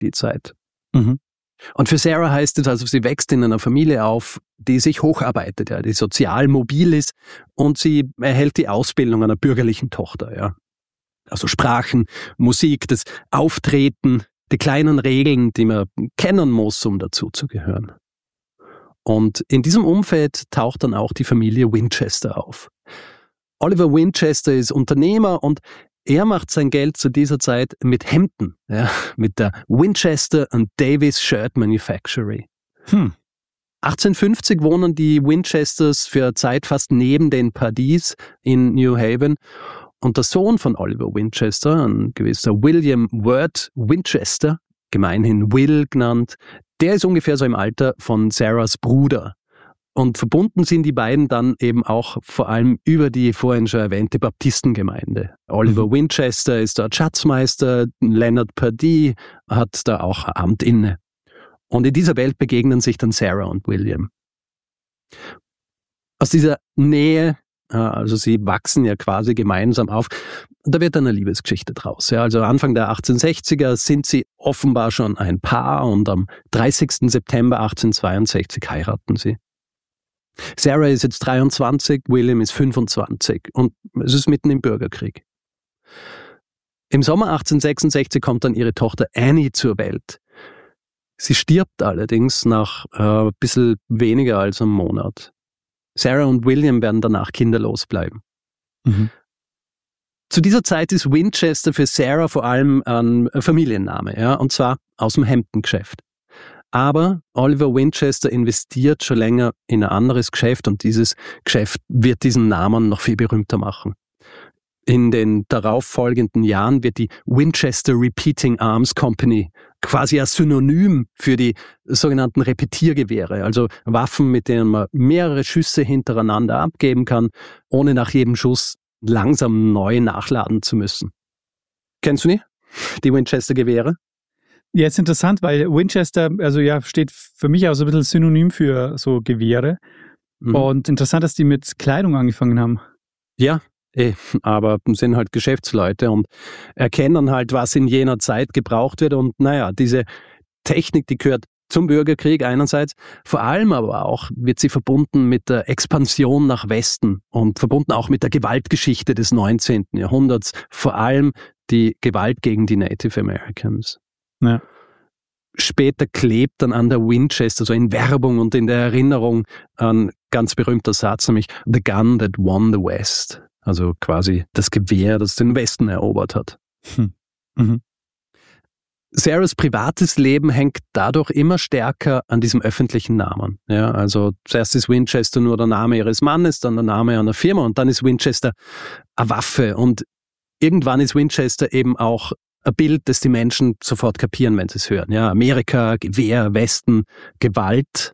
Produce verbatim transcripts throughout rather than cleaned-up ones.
die Zeit. Mhm. Und für Sarah heißt es also, sie wächst in einer Familie auf, die sich hocharbeitet, ja, die sozial mobil ist und sie erhält die Ausbildung einer bürgerlichen Tochter. Ja. Also Sprachen, Musik, das Auftreten, die kleinen Regeln, die man kennen muss, um dazuzugehören. Und in diesem Umfeld taucht dann auch die Familie Winchester auf. Oliver Winchester ist Unternehmer und er macht sein Geld zu dieser Zeit mit Hemden, ja, mit der Winchester and Davis Shirt Manufactory. Hm. achtzehnhundertfünfzig wohnen die Winchesters für eine Zeit fast neben den Pardis in New Haven. Und der Sohn von Oliver Winchester, ein gewisser William Wirt Winchester, gemeinhin Will genannt, der ist ungefähr so im Alter von Sarahs Bruder. Und verbunden sind die beiden dann eben auch vor allem über die vorhin schon erwähnte Baptistengemeinde. Oliver mhm. Winchester ist dort Schatzmeister, Leonard Pardee hat da auch Amt inne. Und in dieser Welt begegnen sich dann Sarah und William. Aus dieser Nähe, also sie wachsen ja quasi gemeinsam auf, da wird dann eine Liebesgeschichte draus. Ja, also Anfang der achtzehnhundertsechziger sind sie offenbar schon ein Paar und am dreißigsten September achtzehnhundertzweiundsechzig heiraten sie. Sarah ist jetzt dreiundzwanzig, William ist fünfundzwanzig und es ist mitten im Bürgerkrieg. Im Sommer achtzehnhundertsechsundsechzig kommt dann ihre Tochter Annie zur Welt. Sie stirbt allerdings nach äh, ein bisschen weniger als einem Monat. Sarah und William werden danach kinderlos bleiben. Mhm. Zu dieser Zeit ist Winchester für Sarah vor allem ein Familienname, ja, und zwar aus dem Hemdengeschäft. Aber Oliver Winchester investiert schon länger in ein anderes Geschäft und dieses Geschäft wird diesen Namen noch viel berühmter machen. In den darauffolgenden Jahren wird die Winchester Repeating Arms Company quasi ein Synonym für die sogenannten Repetiergewehre, also Waffen, mit denen man mehrere Schüsse hintereinander abgeben kann, ohne nach jedem Schuss langsam neu nachladen zu müssen. Kennst du die? Die Winchester-Gewehre? Ja, ist interessant, weil Winchester, also ja, steht für mich auch so ein bisschen Synonym für so Gewehre. Mhm. Und interessant, dass die mit Kleidung angefangen haben. Ja, eh, aber sind halt Geschäftsleute und erkennen halt, was in jener Zeit gebraucht wird. Und naja, diese Technik, die gehört zum Bürgerkrieg einerseits, vor allem aber auch wird sie verbunden mit der Expansion nach Westen und verbunden auch mit der Gewaltgeschichte des neunzehnten Jahrhunderts, vor allem die Gewalt gegen die Native Americans. Ja. Später klebt dann an der Winchester, so in Werbung und in der Erinnerung, ein ganz berühmter Satz, nämlich "The gun that won the West", also quasi das Gewehr, das den Westen erobert hat. Hm. Mhm. Sarahs privates Leben hängt dadurch immer stärker an diesem öffentlichen Namen. Ja, also zuerst ist Winchester nur der Name ihres Mannes, dann der Name einer Firma und dann ist Winchester eine Waffe und irgendwann ist Winchester eben auch ein Bild, das die Menschen sofort kapieren, wenn sie es hören. Ja, Amerika, Gewehr, Westen, Gewalt.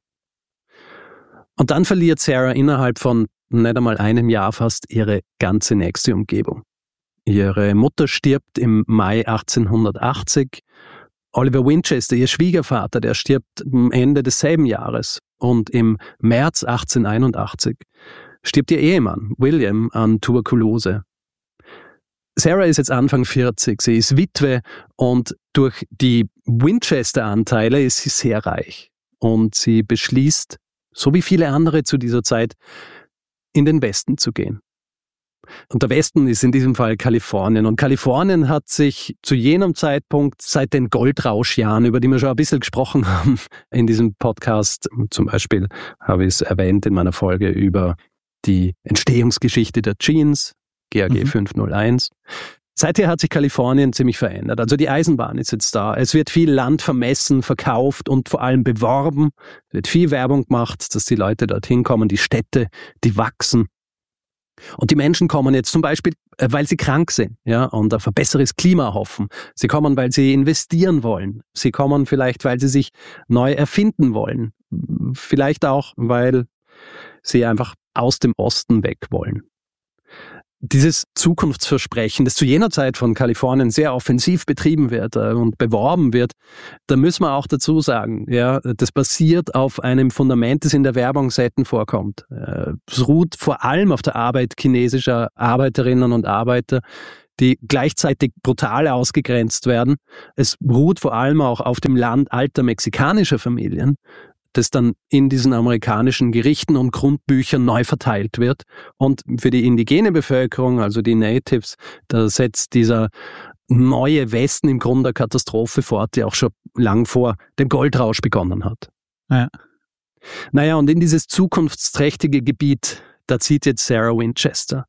Und dann verliert Sarah innerhalb von nicht einmal einem Jahr fast ihre ganze nächste Umgebung. Ihre Mutter stirbt im Mai achtzehnhundertachtzig. Oliver Winchester, ihr Schwiegervater, der stirbt am Ende desselben Jahres. Und im März achtzehnhunderteinundachtzig stirbt ihr Ehemann, William, an Tuberkulose. Sarah ist jetzt Anfang vierzig, sie ist Witwe und durch die Winchester-Anteile ist sie sehr reich. Und sie beschließt, so wie viele andere zu dieser Zeit, in den Westen zu gehen. Und der Westen ist in diesem Fall Kalifornien. Und Kalifornien hat sich zu jenem Zeitpunkt seit den Goldrauschjahren, über die wir schon ein bisschen gesprochen haben in diesem Podcast, zum Beispiel habe ich es erwähnt in meiner Folge über die Entstehungsgeschichte der Jeans, G A G mhm. fünfhunderteins. Seither hat sich Kalifornien ziemlich verändert. Also die Eisenbahn ist jetzt da. Es wird viel Land vermessen, verkauft und vor allem beworben. Es wird viel Werbung gemacht, dass die Leute dorthin kommen, die Städte, die wachsen. Und die Menschen kommen jetzt zum Beispiel, weil sie krank sind, ja, und auf ein besseres Klima hoffen. Sie kommen, weil sie investieren wollen. Sie kommen vielleicht, weil sie sich neu erfinden wollen. Vielleicht auch, weil sie einfach aus dem Osten weg wollen. Dieses Zukunftsversprechen, das zu jener Zeit von Kalifornien sehr offensiv betrieben wird äh, und beworben wird, da müssen wir auch dazu sagen, ja, das basiert auf einem Fundament, das in der Werbung selten vorkommt. Äh, es ruht vor allem auf der Arbeit chinesischer Arbeiterinnen und Arbeiter, die gleichzeitig brutal ausgegrenzt werden. Es ruht vor allem auch auf dem Land alter mexikanischer Familien, das dann in diesen amerikanischen Gerichten und Grundbüchern neu verteilt wird. Und für die indigene Bevölkerung, also die Natives, da setzt dieser neue Westen im Grunde eine Katastrophe fort, die auch schon lang vor dem Goldrausch begonnen hat. Ja. Naja, und in dieses zukunftsträchtige Gebiet, da zieht jetzt Sarah Winchester.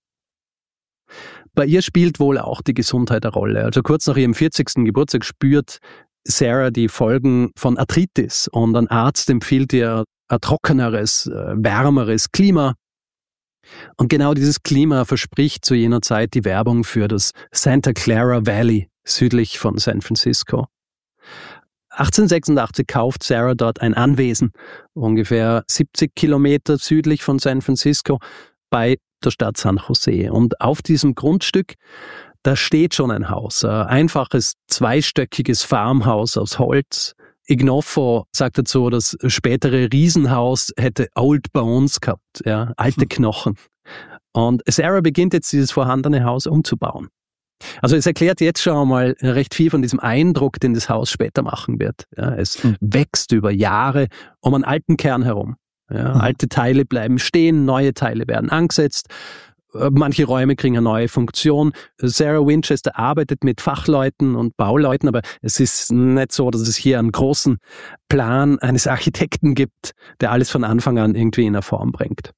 Bei ihr spielt wohl auch die Gesundheit eine Rolle. Also kurz nach ihrem vierzigsten Geburtstag spürt Sarah die Folgen von Arthritis und ein Arzt empfiehlt ihr ein trockeneres, wärmeres Klima. Und genau dieses Klima verspricht zu jener Zeit die Werbung für das Santa Clara Valley südlich von San Francisco. achtzehnhundertsechsundachtzig kauft Sarah dort ein Anwesen, ungefähr siebzig Kilometer südlich von San Francisco bei der Stadt San Jose. Und auf diesem Grundstück, da steht schon ein Haus, ein einfaches zweistöckiges Farmhaus aus Holz. Ignoffo sagt dazu, das spätere Riesenhaus hätte Old Bones gehabt, ja, alte Knochen. Und Sarah beginnt jetzt dieses vorhandene Haus umzubauen. Also es erklärt jetzt schon einmal recht viel von diesem Eindruck, den das Haus später machen wird. Ja, es mhm. wächst über Jahre um einen alten Kern herum. Ja, mhm. Alte Teile bleiben stehen, neue Teile werden angesetzt. Manche Räume kriegen eine neue Funktion. Sarah Winchester arbeitet mit Fachleuten und Bauleuten, aber es ist nicht so, dass es hier einen großen Plan eines Architekten gibt, der alles von Anfang an irgendwie in eine Form bringt.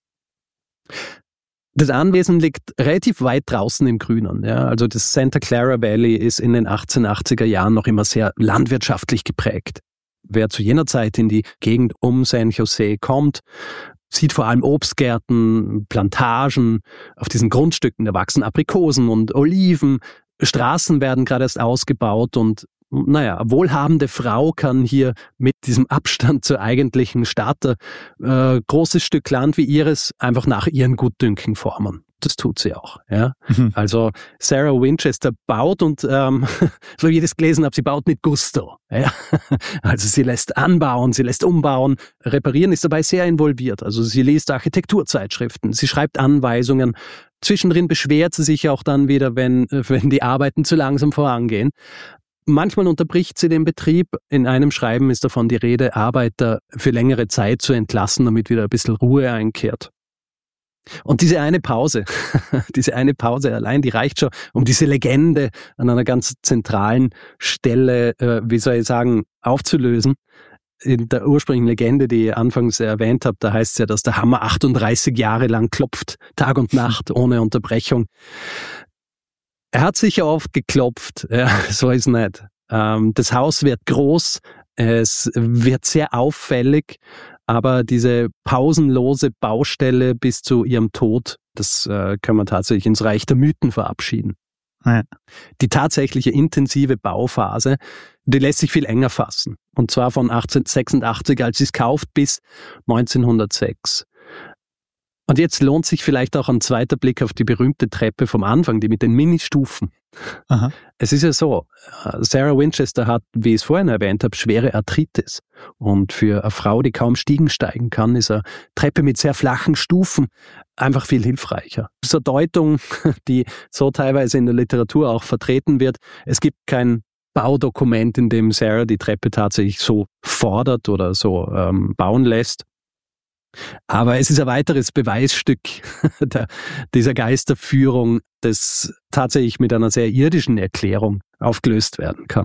Das Anwesen liegt relativ weit draußen im Grünen. Ja. Also das Santa Clara Valley ist in den achtzehnhundertachtziger Jahren noch immer sehr landwirtschaftlich geprägt. Wer zu jener Zeit in die Gegend um San Jose kommt, sieht vor allem Obstgärten, Plantagen. Auf diesen Grundstücken, da wachsen Aprikosen und Oliven. Straßen werden gerade erst ausgebaut und naja, eine wohlhabende Frau kann hier mit diesem Abstand zur eigentlichen Stadt ein äh, großes Stück Land wie ihres einfach nach ihren Gutdünken formen. Das tut sie auch. Ja? Mhm. Also Sarah Winchester baut und, ähm, so wie ich das gelesen habe, sie baut mit Gusto. Ja? Also sie lässt anbauen, sie lässt umbauen, reparieren, ist dabei sehr involviert. Also sie liest Architekturzeitschriften, sie schreibt Anweisungen. Zwischendrin beschwert sie sich auch dann wieder, wenn, wenn die Arbeiten zu langsam vorangehen. Manchmal unterbricht sie den Betrieb. In einem Schreiben ist davon die Rede, Arbeiter für längere Zeit zu entlassen, damit wieder ein bisschen Ruhe einkehrt. Und diese eine Pause, diese eine Pause allein, die reicht schon, um diese Legende an einer ganz zentralen Stelle, äh, wie soll ich sagen, aufzulösen. In der ursprünglichen Legende, die ich anfangs erwähnt habe, da heißt es ja, dass der Hammer achtunddreißig Jahre lang klopft, Tag und Nacht, ohne Unterbrechung. Er hat sicher oft geklopft, ja, so ist es nicht. Ähm, das Haus wird groß, es wird sehr auffällig, aber diese pausenlose Baustelle bis zu ihrem Tod, das äh, kann man tatsächlich ins Reich der Mythen verabschieden. Ja. Die tatsächliche intensive Bauphase, die lässt sich viel enger fassen. Und zwar von achtzehnhundertsechsundachtzig, als sie es kauft, bis neunzehnhundertsechs. Und jetzt lohnt sich vielleicht auch ein zweiter Blick auf die berühmte Treppe vom Anfang, die mit den Ministufen. Aha. Es ist ja so, Sarah Winchester hat, wie ich es vorhin erwähnt habe, schwere Arthritis. Und für eine Frau, die kaum Stiegen steigen kann, ist eine Treppe mit sehr flachen Stufen einfach viel hilfreicher. Das ist eine Deutung, die so teilweise in der Literatur auch vertreten wird. Es gibt kein Baudokument, in dem Sarah die Treppe tatsächlich so fordert oder so ähm, bauen lässt. Aber es ist ein weiteres Beweisstück der, dieser Geisterführung, das tatsächlich mit einer sehr irdischen Erklärung aufgelöst werden kann.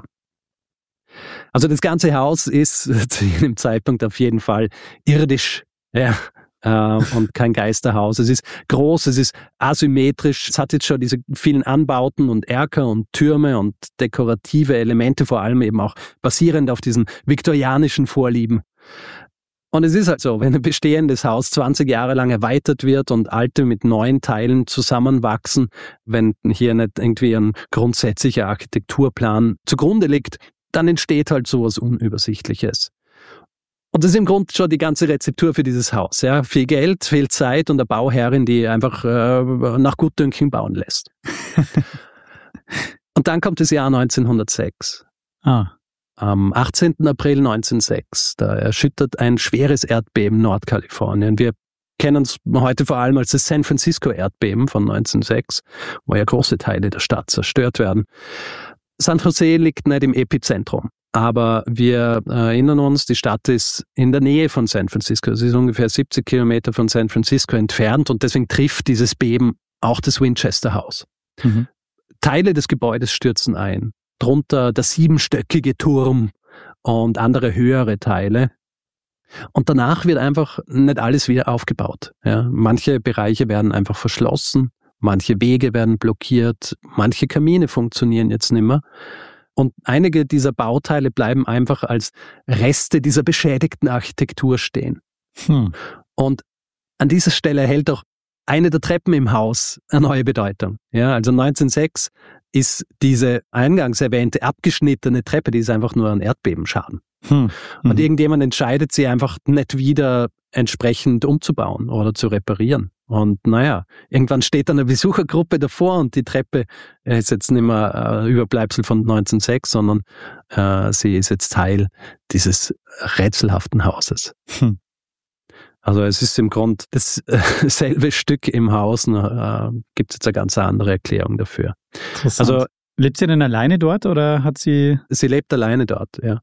Also das ganze Haus ist zu jedem Zeitpunkt auf jeden Fall irdisch, ja, äh, und kein Geisterhaus. Es ist groß, es ist asymmetrisch, es hat jetzt schon diese vielen Anbauten und Erker und Türme und dekorative Elemente, vor allem eben auch basierend auf diesen viktorianischen Vorlieben. Und es ist halt so, wenn ein bestehendes Haus zwanzig Jahre lang erweitert wird und alte mit neuen Teilen zusammenwachsen, wenn hier nicht irgendwie ein grundsätzlicher Architekturplan zugrunde liegt, dann entsteht halt sowas Unübersichtliches. Und das ist im Grunde schon die ganze Rezeptur für dieses Haus. Ja? Viel Geld, viel Zeit und eine Bauherrin, die einfach äh, nach Gutdünken bauen lässt. Und dann kommt das Jahr neunzehnhundertsechs. Ah. Am achtzehnten April neunzehnhundertsechs, da erschüttert ein schweres Erdbeben Nordkalifornien. Wir kennen es heute vor allem als das San Francisco-Erdbeben von neunzehnhundertsechs, wo ja große Teile der Stadt zerstört werden. San Jose liegt nicht im Epizentrum, aber wir erinnern uns, die Stadt ist in der Nähe von San Francisco. Es ist ungefähr siebzig Kilometer von San Francisco entfernt und deswegen trifft dieses Beben auch das Winchester House. Mhm. Teile des Gebäudes stürzen ein, drunter der siebenstöckige Turm und andere höhere Teile. Und danach wird einfach nicht alles wieder aufgebaut. Ja, manche Bereiche werden einfach verschlossen, manche Wege werden blockiert, manche Kamine funktionieren jetzt nicht mehr. Und einige dieser Bauteile bleiben einfach als Reste dieser beschädigten Architektur stehen. Hm. Und an dieser Stelle erhält auch eine der Treppen im Haus eine neue Bedeutung. Ja, also neunzehnhundertsechs ist diese eingangs erwähnte abgeschnittene Treppe, die ist einfach nur ein Erdbebenschaden. Hm. Und mhm. irgendjemand entscheidet, sie einfach nicht wieder entsprechend umzubauen oder zu reparieren. Und naja, irgendwann steht dann eine Besuchergruppe davor und die Treppe ist jetzt nicht mehr äh, Überbleibsel von neunzehnhundertsechs, sondern äh, sie ist jetzt Teil dieses rätselhaften Hauses. Hm. Also es ist im Grunde dasselbe Stück im Haus, äh, gibt es jetzt eine ganz andere Erklärung dafür. Also lebt sie denn alleine dort oder hat sie... Sie lebt alleine dort, ja.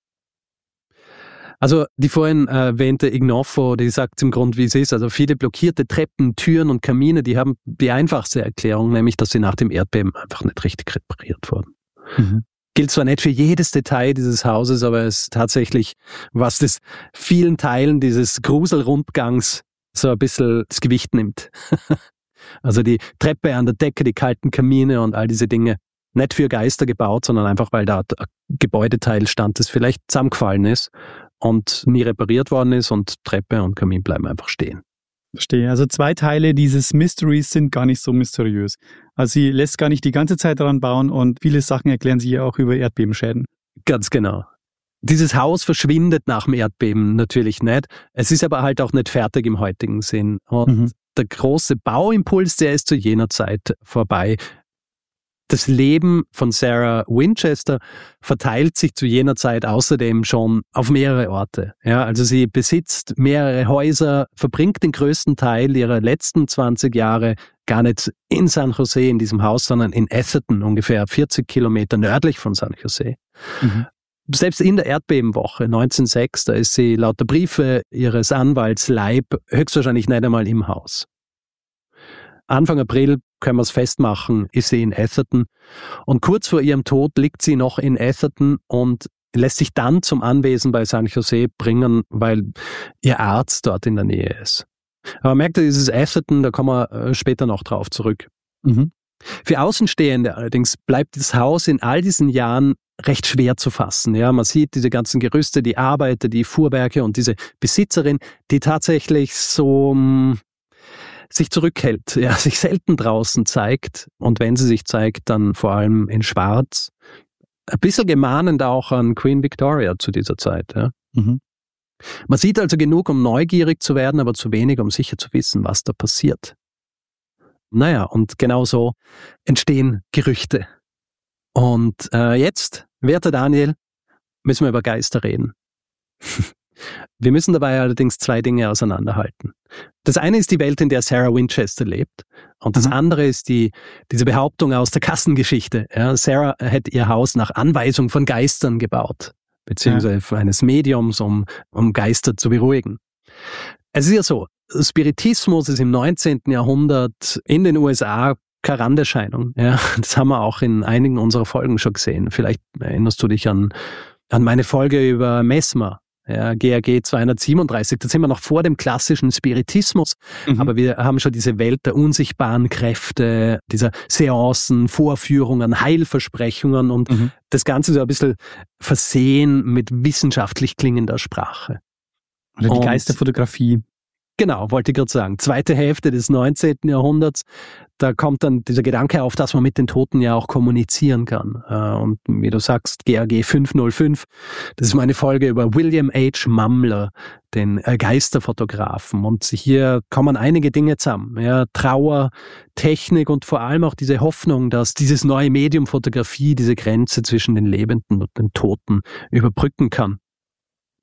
Also die vorhin erwähnte Ignofo, die sagt im Grunde, wie es ist. Also viele blockierte Treppen, Türen und Kamine, die haben die einfachste Erklärung, nämlich, dass sie nach dem Erdbeben einfach nicht richtig repariert wurden. Mhm. Gilt zwar nicht für jedes Detail dieses Hauses, aber es ist tatsächlich, was das vielen Teilen dieses Gruselrundgangs so ein bisschen das Gewicht nimmt. Also die Treppe an der Decke, die kalten Kamine und all diese Dinge. Nicht für Geister gebaut, sondern einfach, weil da ein Gebäudeteil stand, das vielleicht zusammengefallen ist und nie repariert worden ist und Treppe und Kamin bleiben einfach stehen. Verstehe. Also zwei Teile dieses Mysteries sind gar nicht so mysteriös. Also sie lässt gar nicht die ganze Zeit daran bauen und viele Sachen erklären sie ja auch über Erdbebenschäden. Ganz genau. Dieses Haus verschwindet nach dem Erdbeben natürlich nicht. Es ist aber halt auch nicht fertig im heutigen Sinn. Und mhm. der große Bauimpuls, der ist zu jener Zeit vorbei. Das Leben von Sarah Winchester verteilt sich zu jener Zeit außerdem schon auf mehrere Orte. Ja, also sie besitzt mehrere Häuser, verbringt den größten Teil ihrer letzten zwanzig Jahre gar nicht in San Jose, in diesem Haus, sondern in Atherton, ungefähr vierzig Kilometer nördlich von San Jose. Mhm. Selbst in der Erdbebenwoche neunzehnhundertsechs, da ist sie laut der Briefe ihres Anwalts Leib höchstwahrscheinlich nicht einmal im Haus. Anfang April können wir es festmachen, ist sie in Atherton. Und kurz vor ihrem Tod liegt sie noch in Atherton und lässt sich dann zum Anwesen bei San Jose bringen, weil ihr Arzt dort in der Nähe ist. Aber man merkt, dieses Atherton, da kommen wir später noch drauf zurück. Mhm. Für Außenstehende allerdings bleibt das Haus in all diesen Jahren recht schwer zu fassen. Ja, man sieht diese ganzen Gerüste, die Arbeiter, die Fuhrwerke und diese Besitzerin, die tatsächlich so sich zurückhält, ja, sich selten draußen zeigt und wenn sie sich zeigt, dann vor allem in Schwarz. Ein bisschen gemahnend auch an Queen Victoria zu dieser Zeit. Ja. Mhm. Man sieht also genug, um neugierig zu werden, aber zu wenig, um sicher zu wissen, was da passiert. Naja, und genau so entstehen Gerüchte. Und äh, jetzt, werter Daniel, müssen wir über Geister reden. Wir müssen dabei allerdings zwei Dinge auseinanderhalten. Das eine ist die Welt, in der Sarah Winchester lebt. Und das mhm. andere ist die, diese Behauptung aus der Kassengeschichte. Ja, Sarah hätte ihr Haus nach Anweisung von Geistern gebaut, beziehungsweise ja. eines Mediums, um, um Geister zu beruhigen. Es ist ja so, Spiritismus ist im neunzehnten Jahrhundert in den U S A keine Randerscheinung. Ja, das haben wir auch in einigen unserer Folgen schon gesehen. Vielleicht erinnerst du dich an, an meine Folge über Mesmer. Ja, G R G zweihundertsiebenunddreißig, da sind wir noch vor dem klassischen Spiritismus, mhm. aber wir haben schon diese Welt der unsichtbaren Kräfte, dieser Seancen, Vorführungen, Heilversprechungen und mhm. das Ganze so ein bisschen versehen mit wissenschaftlich klingender Sprache. Oder die und Geisterfotografie. Genau, wollte ich gerade sagen. Zweite Hälfte des neunzehnten Jahrhunderts, da kommt dann dieser Gedanke auf, dass man mit den Toten ja auch kommunizieren kann. Und wie du sagst, G R G fünfhundertfünf, das ist meine Folge über William H. Mumler, den Geisterfotografen. Und hier kommen einige Dinge zusammen. Ja, Trauer, Technik und vor allem auch diese Hoffnung, dass dieses neue Medium Fotografie diese Grenze zwischen den Lebenden und den Toten überbrücken kann.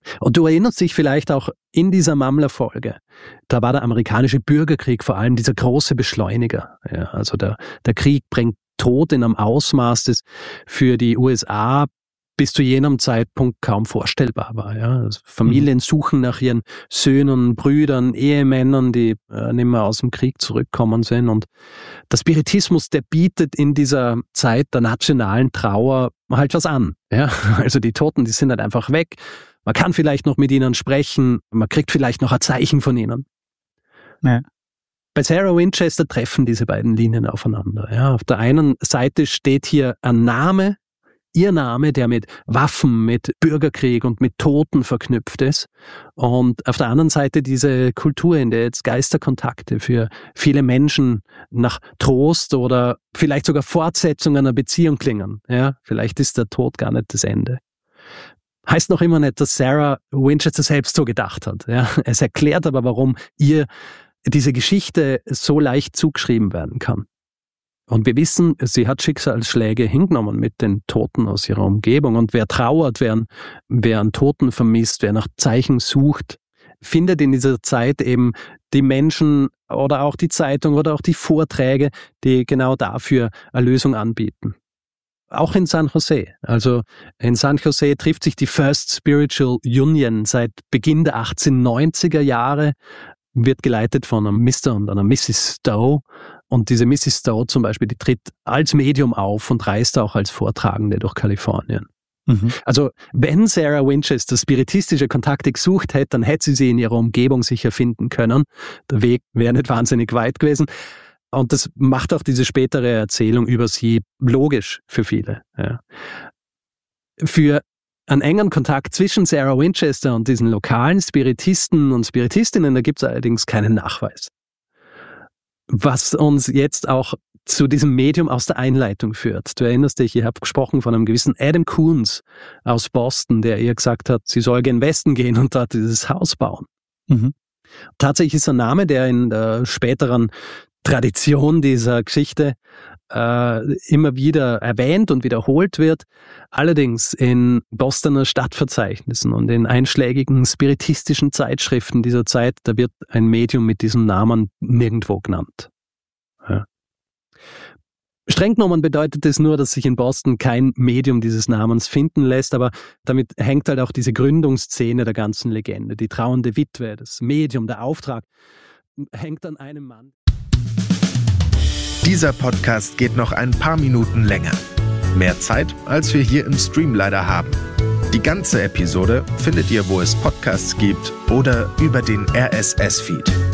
Und du erinnerst dich vielleicht auch in dieser Mamler-Folge, da war der amerikanische Bürgerkrieg vor allem dieser große Beschleuniger. Ja, also der, der Krieg bringt Tod in einem Ausmaß, das für die U S A bis zu jenem Zeitpunkt kaum vorstellbar war. Ja. Also Familien suchen nach ihren Söhnen, Brüdern, Ehemännern, die äh, nicht mehr aus dem Krieg zurückkommen sind. Und der Spiritismus, der bietet in dieser Zeit der nationalen Trauer halt was an. Ja. Also die Toten, die sind halt einfach weg. Man kann vielleicht noch mit ihnen sprechen, man kriegt vielleicht noch ein Zeichen von ihnen. Ja. Bei Sarah Winchester treffen diese beiden Linien aufeinander. Ja, auf der einen Seite steht hier ein Name, ihr Name, der mit Waffen, mit Bürgerkrieg und mit Toten verknüpft ist. Und auf der anderen Seite diese Kultur, in der jetzt Geisterkontakte für viele Menschen nach Trost oder vielleicht sogar Fortsetzung einer Beziehung klingen. Ja, vielleicht ist der Tod gar nicht das Ende. Heißt noch immer nicht, dass Sarah Winchester selbst so gedacht hat. Ja, es erklärt aber, warum ihr diese Geschichte so leicht zugeschrieben werden kann. Und wir wissen, sie hat Schicksalsschläge hingenommen mit den Toten aus ihrer Umgebung. Und wer trauert, wer, wer einen Toten vermisst, wer nach Zeichen sucht, findet in dieser Zeit eben die Menschen oder auch die Zeitung oder auch die Vorträge, die genau dafür eine Lösung anbieten. Auch in San Jose. Also in San Jose trifft sich die First Spiritual Union seit Beginn der achtzehnhundertneunziger Jahre, wird geleitet von einem Mister und einer Missis Stowe. Und diese Missis Stowe zum Beispiel, die tritt als Medium auf und reist auch als Vortragende durch Kalifornien. Mhm. Also wenn Sarah Winchester spiritistische Kontakte gesucht hätte, dann hätte sie sie in ihrer Umgebung sicher finden können. Der Weg wäre nicht wahnsinnig weit gewesen. Und das macht auch diese spätere Erzählung über sie logisch für viele. Ja. Für einen engen Kontakt zwischen Sarah Winchester und diesen lokalen Spiritisten und Spiritistinnen, da gibt es allerdings keinen Nachweis. Was uns jetzt auch zu diesem Medium aus der Einleitung führt. Du erinnerst dich, ich habe gesprochen von einem gewissen Adam Coons aus Boston, der ihr gesagt hat, sie soll gen Westen gehen und dort dieses Haus bauen. Mhm. Tatsächlich ist ein Name, der in der späteren Tradition dieser Geschichte äh, immer wieder erwähnt und wiederholt wird. Allerdings in Bostoner Stadtverzeichnissen und in einschlägigen spiritistischen Zeitschriften dieser Zeit, da wird ein Medium mit diesem Namen nirgendwo genannt. Ja. Streng genommen bedeutet es nur, dass sich in Boston kein Medium dieses Namens finden lässt, aber damit hängt halt auch diese Gründungsszene der ganzen Legende. Die trauernde Witwe, das Medium, der Auftrag, hängt an einem Mann. Dieser Podcast geht noch ein paar Minuten länger. Mehr Zeit, als wir hier im Stream leider haben. Die ganze Episode findet ihr, wo es Podcasts gibt oder über den R S S-Feed.